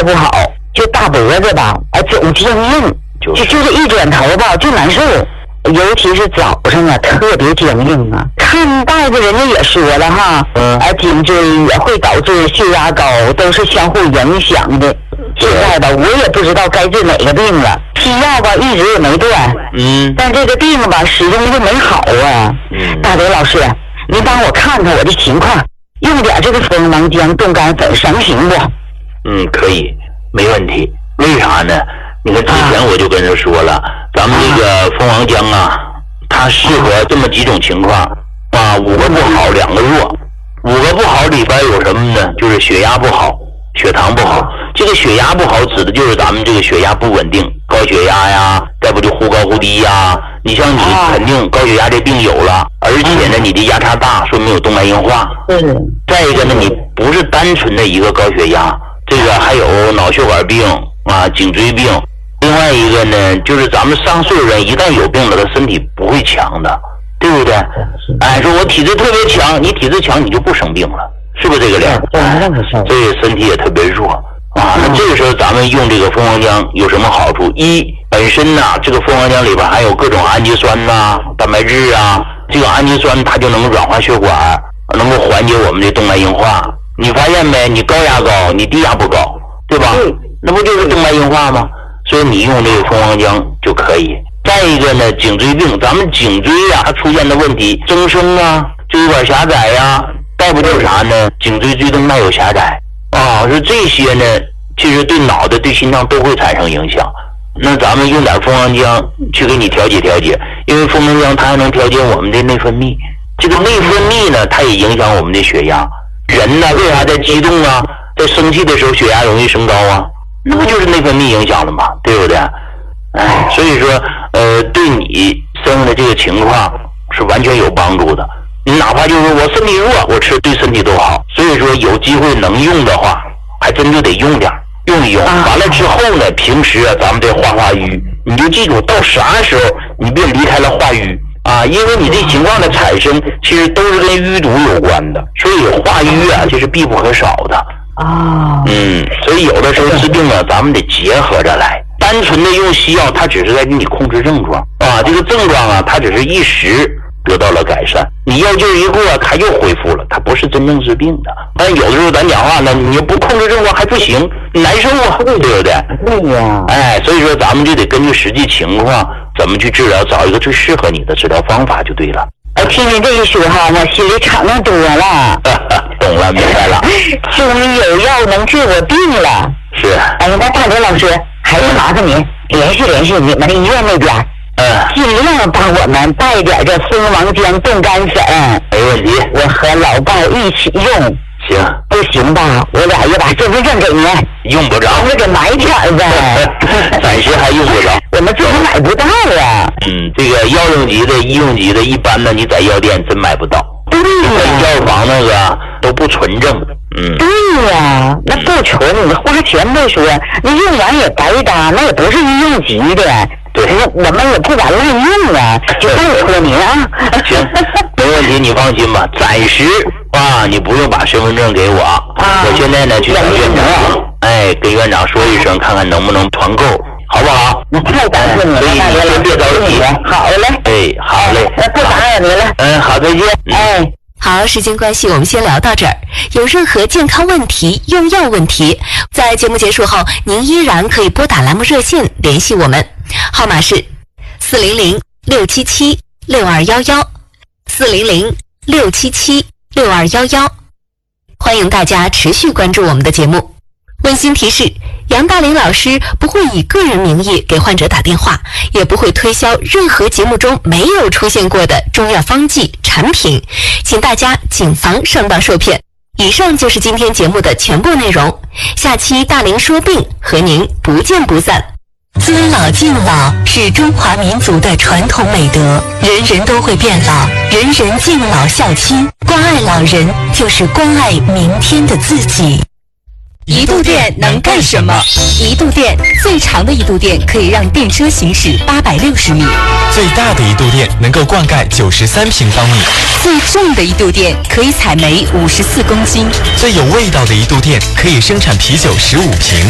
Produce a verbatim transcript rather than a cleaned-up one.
态不好，就大脖子吧，啊，总僵硬，就就是一转头吧就难受。尤其是早上啊，特别僵硬啊。看大夫人家也说了哈，嗯，啊，颈椎也会导致血压高，都是相互影响的。现在吧，我也不知道该治哪个病了，西药吧一直也没断，嗯，但这个病吧始终就没好啊。嗯，大德老师，您帮我看看我的情况，用点这个蜂王浆冻干粉能行不？ 嗯，可以，没问题。为啥呢？你看之前我就跟他说了，啊、咱们这个蜂王浆啊，它适合这么几种情况啊，五个不好，两个弱。五个不好里边有什么呢？就是血压不好，血糖不好。这个血压不好指的就是咱们这个血压不稳定，高血压呀，再不就忽高忽低呀。你像你肯定高血压这病有了，而且呢你的压差大，说明有动脉硬化。嗯。再一个呢，你不是单纯的一个高血压，这个还有脑血管病啊、颈椎病。另外一个呢，就是咱们上岁数人一旦有病了，他身体不会强的，对不对？哎，说我体质特别强，你体质强你就不生病了，是不是这个理儿？所以身体也特别弱啊。那这个时候咱们用这个蜂王浆有什么好处？一，本身呢，这个蜂王浆里边含有各种氨基酸呐、啊、蛋白质啊，这个氨基酸它就能软化血管，能够缓解我们的动脉硬化。你发现没？你高压高，你低压不高，对吧？那不就是动脉硬化吗？所以你用这个蜂王浆就可以。再一个呢，颈椎病，咱们颈椎啊，它出现的问题，增生啊，椎管狭窄呀，再不就是啥呢？颈椎椎动脉有狭窄啊，说这些呢，其实对脑袋、对心脏都会产生影响。那咱们用点蜂王浆去给你调节调节，因为蜂王浆它还能调节我们的内分泌，这个内分泌呢，它也影响我们的血压。人呢，为啥在激动啊，在生气的时候血压容易升高啊？那不就是内分泌影响了吗？对不对？哎，所以说，呃，对你身上的这个情况是完全有帮助的。你哪怕就是我身体弱，我吃对身体都好。所以说，有机会能用的话，还真就得用点，用一用。完了之后呢，平时啊，咱们得化化瘀。你就记住，到啥时候你别离开了化瘀啊，因为你这情况的产生，其实都是跟淤堵有关的。所以化瘀啊，这是必不可少的。啊，嗯，所以有的时候治病啊，咱们得结合着来。单纯的用西药，它只是在给你控制症状啊，这个症状啊，它只是一时得到了改善。你药劲一过，它又恢复了，它不是真正治病的。但有的时候咱讲话呢，你不控制症状还不行，难受啊，对不对？对呀。哎，所以说咱们就得根据实际情况怎么去治疗，找一个最适合你的治疗方法就对了。 哎，听您这一说哈，我心里敞亮多了。 懂了，明白了。 终于有药能治我病了。 是。 哎，那大刘老师，还是麻烦您联系联系你们的医院那边，嗯，尽量帮我们带点这蜂王浆冻干粉。 没问题， 我和老伴一起用。 行。 不行吧？我俩也把身份证给您。 用不着。 我给买点呗。 暂时还用不着。 我们自己买不到啊。 嗯，这个药用级的、医用级的，一般的你在药店真买不到。 对呀。 药房那个都不纯正。嗯。 对呀，那不纯，你花钱不说，你用完也白搭，那也不是医用级的。 对。 我们也不敢乱用啊，就拜托您啊。 行，没问题，你放心吧。暂时啊，你不用把身份证给我，啊、我现在呢去找院长，哎，跟院长说一声，看看能不能团购。好不好？ 那太感谢你了， 所以你先别着急。 好嘞。 哎，好嘞。 那不打扰您了。 嗯，好，再见。 哎， 好，时间关系，我们先聊到这儿。有任何健康问题、用药问题，在节目结束后，您依然可以拨打栏目热线联系我们，号码是四零零六七七六二幺幺，四零零六七七六二幺幺。欢迎大家持续关注我们的节目。温馨提示，杨大林老师不会以个人名义给患者打电话，也不会推销任何节目中没有出现过的中药方剂产品，请大家谨防上当受骗。以上就是今天节目的全部内容，下期大林说病和您不见不散。尊老敬老是中华民族的传统美德，人人都会变老，人人敬老孝亲，关爱老人就是关爱明天的自己。 一度电能干什么？一度电最长的一度电可以让电车行驶八百六十米， 最大的一度电能够灌溉九十三平方米， 最重的一度电可以采煤五十四公斤， 最有味道的一度电可以生产啤酒十五瓶。